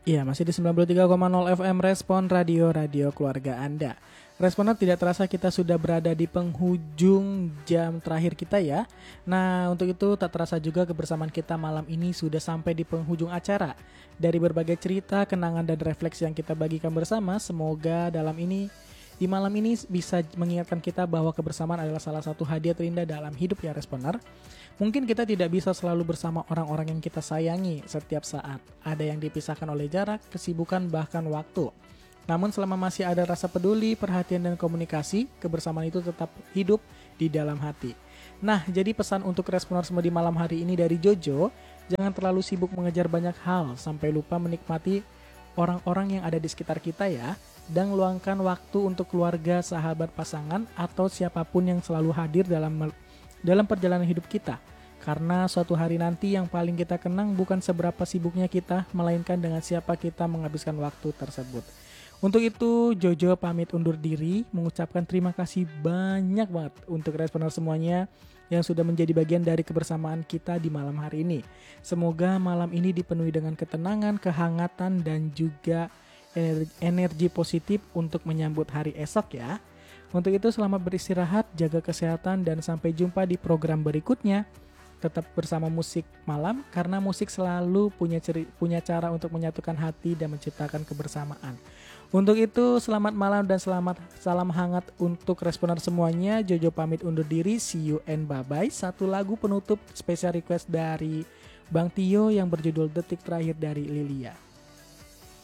Iya, masih di 93,0 FM Respon Radio Keluarga Anda. Responer, tidak terasa kita sudah berada di penghujung jam terakhir kita ya. Nah, untuk itu tak terasa juga kebersamaan kita malam ini sudah sampai di penghujung acara. Dari berbagai cerita, kenangan dan refleksi yang kita bagikan bersama, semoga di malam ini bisa mengingatkan kita bahwa kebersamaan adalah salah satu hadiah terindah dalam hidup ya Responer. Mungkin kita tidak bisa selalu bersama orang-orang yang kita sayangi setiap saat. Ada yang dipisahkan oleh jarak, kesibukan, bahkan waktu. Namun selama masih ada rasa peduli, perhatian, dan komunikasi, kebersamaan itu tetap hidup di dalam hati. Nah, jadi pesan untuk Responer semua di malam hari ini dari Jojo, jangan terlalu sibuk mengejar banyak hal sampai lupa menikmati orang-orang yang ada di sekitar kita ya. Dan luangkan waktu untuk keluarga, sahabat, pasangan, atau siapapun yang selalu hadir dalam perjalanan hidup kita. Karena suatu hari nanti yang paling kita kenang bukan seberapa sibuknya kita, melainkan dengan siapa kita menghabiskan waktu tersebut. Untuk itu, Jojo pamit undur diri, mengucapkan terima kasih banyak banget untuk Responer semuanya yang sudah menjadi bagian dari kebersamaan kita di malam hari ini. Semoga malam ini dipenuhi dengan ketenangan, kehangatan, dan juga energi positif untuk menyambut hari esok ya. Untuk itu selamat beristirahat, jaga kesehatan, dan sampai jumpa di program berikutnya. Tetap bersama musik malam karena musik selalu punya cara untuk menyatukan hati dan menciptakan kebersamaan. Untuk itu selamat malam dan salam hangat untuk Responer semuanya. Jojo pamit undur diri, see you and bye bye. Satu lagu penutup special request dari Bang Tio yang berjudul Detik Terakhir dari Lilia.